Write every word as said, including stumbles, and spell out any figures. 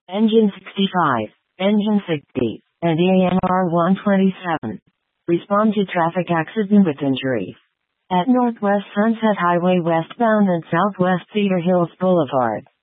Engine sixty-five, Engine sixty, and E A M R one twenty-seven. Respond to traffic accident with injury. At Northwest Sunset Highway westbound and Southwest Cedar Hills Boulevard.